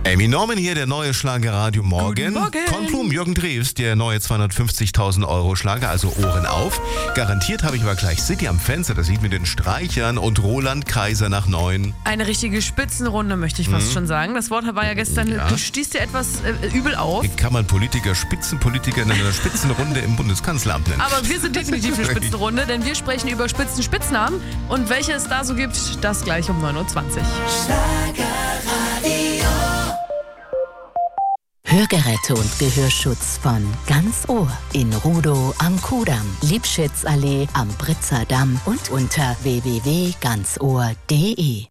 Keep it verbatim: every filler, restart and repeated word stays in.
Amy Norman hier, der neue Schlagerradio Morgen. Guten Morgen. Konplum, Jürgen Drews, der neue zweihundertfünfzigtausend Euro Schlager, also Ohren auf. Garantiert habe ich aber gleich City am Fenster, das Lied mit den Streichern und Roland Kaiser nach neun. Eine richtige Spitzenrunde, möchte ich fast Mhm. schon sagen. Das Wort war ja gestern, Ja. du stießt dir etwas äh, übel auf. Wie kann man Politiker, Spitzenpolitiker in einer Spitzenrunde im Bundeskanzleramt nennen? Aber wir sind definitiv eine Spitzenrunde, denn wir sprechen über Spitzenspitznamen. Und welche es da so gibt, das gleich um neun Uhr zwanzig. Hörgeräte und Gehörschutz von Ganz Ohr in Rudow am Kudamm, Liebschitzallee am Britzer Damm und unter w w w punkt ganz ohr punkt d e.